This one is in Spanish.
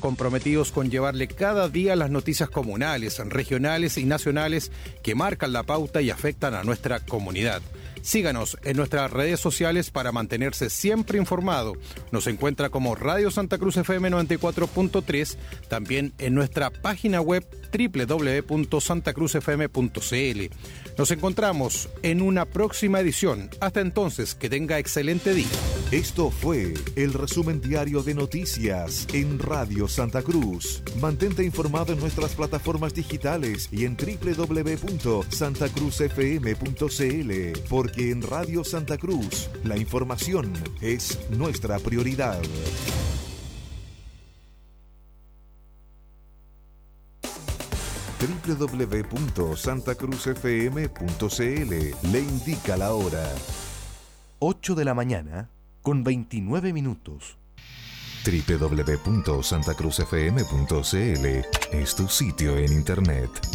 comprometidos con llevarle cada día las noticias comunales, regionales y nacionales que marcan la pauta y afectan a nuestra comunidad. Síganos en nuestras redes sociales para mantenerse siempre informado. Nos encuentra como Radio Santa Cruz FM 94.3, también en nuestra página web www.santacruzfm.cl. Nos encontramos en una próxima edición. Hasta entonces, que tenga excelente día. Esto fue el resumen diario de noticias en Radio Santa Cruz. Mantente informado en nuestras plataformas digitales y en www.santacruzfm.cl, porque en Radio Santa Cruz la información es nuestra prioridad. www.santacruzfm.cl le indica la hora. 8 de la mañana con 29 minutos. www.santacruzfm.cl es tu sitio en internet.